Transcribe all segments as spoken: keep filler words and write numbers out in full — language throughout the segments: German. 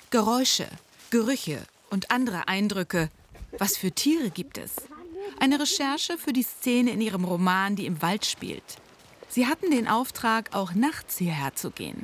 Geräusche, Gerüche und andere Eindrücke. Was für Tiere gibt es? Eine Recherche für die Szene in ihrem Roman, die im Wald spielt. Sie hatten den Auftrag, auch nachts hierher zu gehen.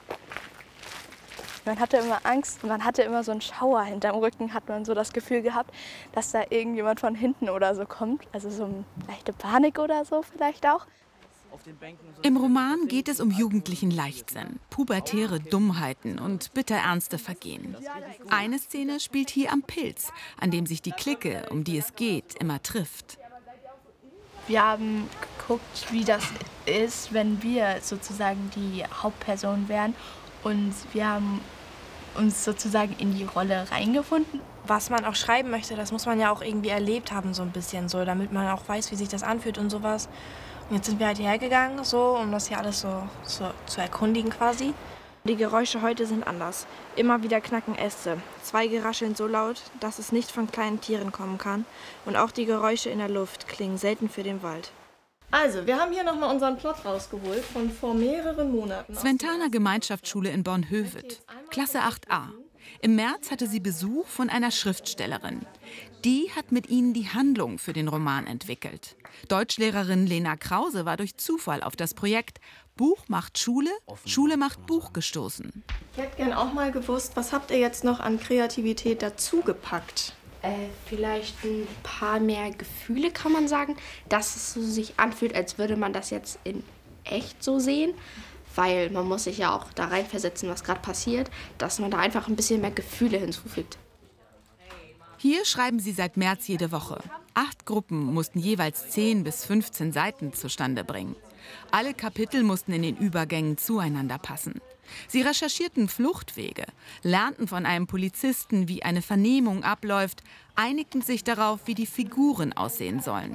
Man hatte immer Angst, man hatte immer so einen Schauer hinterm Rücken, hat man so das Gefühl gehabt, dass da irgendjemand von hinten oder so kommt. Also so eine leichte Panik oder so vielleicht auch. Im Roman geht es um jugendlichen Leichtsinn, pubertäre Dummheiten und bitterernste Vergehen. Eine Szene spielt hier am Pilz, an dem sich die Clique, um die es geht, immer trifft. Wir haben geguckt, wie das ist, wenn wir sozusagen die Hauptperson wären. Und wir haben uns sozusagen in die Rolle reingefunden. Was man auch schreiben möchte, das muss man ja auch irgendwie erlebt haben, so ein bisschen, so, damit man auch weiß, wie sich das anfühlt und sowas. Und jetzt sind wir halt hierher gegangen, so, um das hier alles so, so zu erkundigen quasi. Die Geräusche heute sind anders. Immer wieder knacken Äste. Zweige rascheln so laut, dass es nicht von kleinen Tieren kommen kann. Und auch die Geräusche in der Luft klingen selten für den Wald. Also, wir haben hier nochmal unseren Plot rausgeholt von vor mehreren Monaten. Sventana Gemeinschaftsschule in Bornhöved, Klasse acht a. Im März hatte sie Besuch von einer Schriftstellerin. Die hat mit ihnen die Handlung für den Roman entwickelt. Deutschlehrerin Lena Krause war durch Zufall auf das Projekt Buch macht Schule, Schule macht Buch gestoßen. Ich hätte gern auch mal gewusst, was habt ihr jetzt noch an Kreativität dazugepackt? Äh, vielleicht ein paar mehr Gefühle, kann man sagen, dass es so sich anfühlt, als würde man das jetzt in echt so sehen, weil man muss sich ja auch da reinversetzen, was gerade passiert, dass man da einfach ein bisschen mehr Gefühle hinzufügt. Hier schreiben sie seit März jede Woche. Acht Gruppen mussten jeweils zehn bis fünfzehn Seiten zustande bringen. Alle Kapitel mussten in den Übergängen zueinander passen. Sie recherchierten Fluchtwege, lernten von einem Polizisten, wie eine Vernehmung abläuft, einigten sich darauf, wie die Figuren aussehen sollen.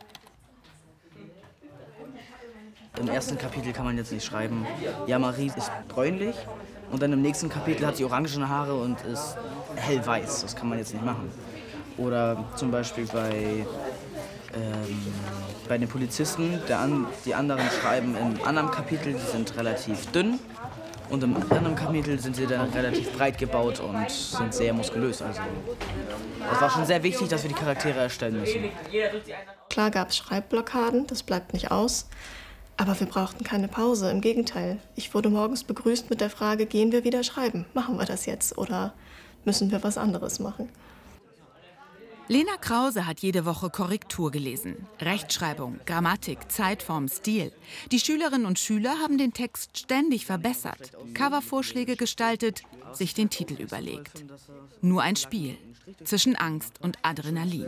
Im ersten Kapitel kann man jetzt nicht schreiben, ja, Marie ist bräunlich und dann im nächsten Kapitel hat sie orangene Haare und ist hellweiß. Das kann man jetzt nicht machen. Oder zum Beispiel bei, ähm, bei den Polizisten, der an, die anderen schreiben im anderen Kapitel, die sind relativ dünn. Und im anderen Kapitel sind sie dann relativ breit gebaut und sind sehr muskulös. Also es war schon sehr wichtig, dass wir die Charaktere erstellen müssen. Klar gab es Schreibblockaden, das bleibt nicht aus. Aber wir brauchten keine Pause, im Gegenteil. Ich wurde morgens begrüßt mit der Frage, gehen wir wieder schreiben? Machen wir das jetzt oder müssen wir was anderes machen? Lena Krause hat jede Woche Korrektur gelesen. Rechtschreibung, Grammatik, Zeitform, Stil. Die Schülerinnen und Schüler haben den Text ständig verbessert, Covervorschläge gestaltet, sich den Titel überlegt. Nur ein Spiel zwischen Angst und Adrenalin.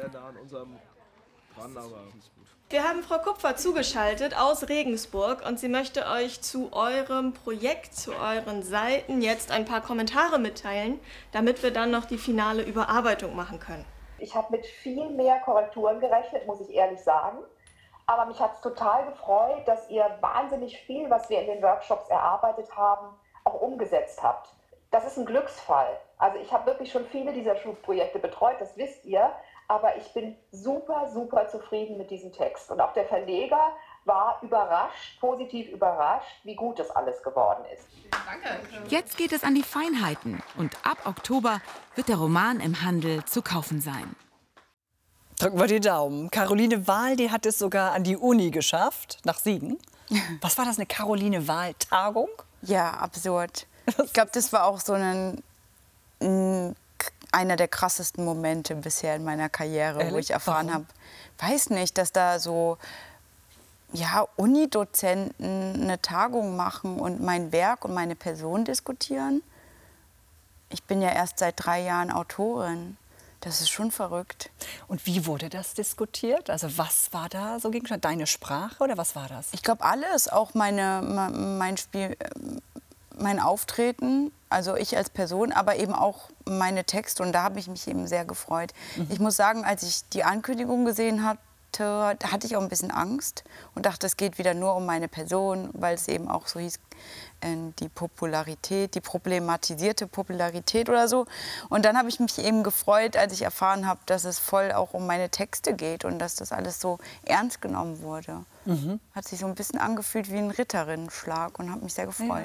Wir haben Frau Kupfer zugeschaltet aus Regensburg und sie möchte euch zu eurem Projekt, zu euren Seiten jetzt ein paar Kommentare mitteilen, damit wir dann noch die finale Überarbeitung machen können. Ich habe mit viel mehr Korrekturen gerechnet, muss ich ehrlich sagen. Aber mich hat es total gefreut, dass ihr wahnsinnig viel, was wir in den Workshops erarbeitet haben, auch umgesetzt habt. Das ist ein Glücksfall. Also ich habe wirklich schon viele dieser Schulprojekte betreut, das wisst ihr. Aber ich bin super, super zufrieden mit diesem Text. Und auch der Verleger war überrascht, positiv überrascht, wie gut das alles geworden ist. Jetzt geht es an die Feinheiten. Und ab Oktober wird der Roman im Handel zu kaufen sein. Drücken wir die Daumen. Caroline Wahl, die hat es sogar an die Uni geschafft, nach Siegen. Was war das, eine Caroline Wahl-Tagung? Ja, absurd. Ich glaube, das war auch so ein, ein, einer der krassesten Momente bisher in meiner Karriere, Ehrlich? wo ich erfahren habe, weiß nicht, dass da so ja, Unidozenten eine Tagung machen und mein Werk und meine Person diskutieren. Ich bin ja erst seit drei Jahren Autorin. Das ist schon verrückt. Und wie wurde das diskutiert? Also was war da so Gegenstand? Deine Sprache oder was war das? Ich glaube alles, auch meine, mein Spiel, mein Auftreten, also ich als Person, aber eben auch meine Texte. Und da habe ich mich eben sehr gefreut. Mhm. Ich muss sagen, als ich die Ankündigung gesehen habe, da hatte ich auch ein bisschen Angst und dachte, es geht wieder nur um meine Person, weil es eben auch so hieß, die Popularität, die problematisierte Popularität oder so. Und dann habe ich mich eben gefreut, als ich erfahren habe, dass es voll auch um meine Texte geht und dass das alles so ernst genommen wurde. Mhm. Hat sich so ein bisschen angefühlt wie ein Ritterinnenschlag und habe mich sehr gefreut.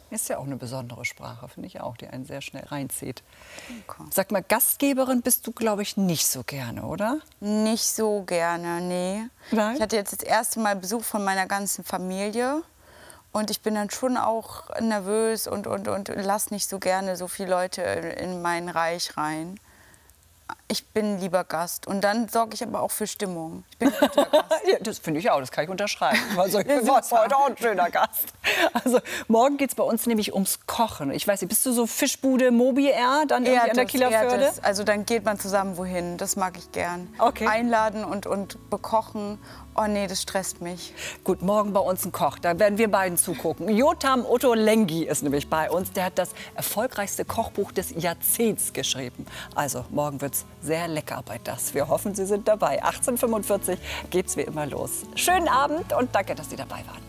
Ist ja auch eine besondere Sprache, finde ich auch, die einen sehr schnell reinzieht. Okay. Sag mal, Gastgeberin bist du, glaube ich, nicht so gerne, oder? Nicht so gerne, nee. Nein? Ich hatte jetzt das erste Mal Besuch von meiner ganzen Familie. Und ich bin dann schon auch nervös und, und, und lasse nicht so gerne so viele Leute in mein Reich rein. Ich bin lieber Gast. Und dann sorge ich aber auch für Stimmung. Ich bin ein guter Gast. Ja, das finde ich auch, das kann ich unterschreiben. Also, ich bin heute auch ein schöner Gast. Also, morgen geht es bei uns nämlich ums Kochen. Ich weiß nicht, bist du so Fischbude, Mobi R, dann irgendwie Eher an der das, Kieler eher Förde? das. Also dann geht man zusammen wohin. Das mag ich gern. Okay. Einladen und, und bekochen. Oh nee, das stresst mich. Gut, morgen bei uns ein Koch. Da werden wir beiden zugucken. Jotam Ottolenghi ist nämlich bei uns. Der hat das erfolgreichste Kochbuch des Jahrzehnts geschrieben. Also, morgen wird's sehr lecker bei das. Wir hoffen, Sie sind dabei. achtzehn Uhr fünfundvierzig geht's wie immer los. Schönen Abend und danke, dass Sie dabei waren.